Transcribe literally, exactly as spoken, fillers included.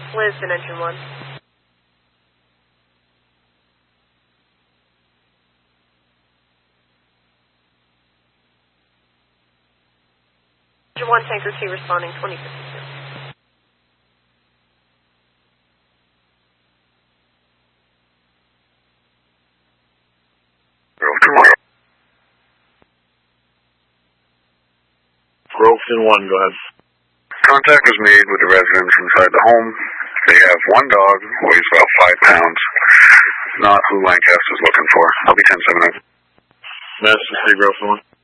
Liz in engine one. Engine one, tanker two responding twenty fifty-two. Robeson one, go ahead. Contact was made with the residents inside the home. They have one dog, weighs about five pounds. Not who Lancaster's looking for. I'll be ten seven. Madison three, Robeson one.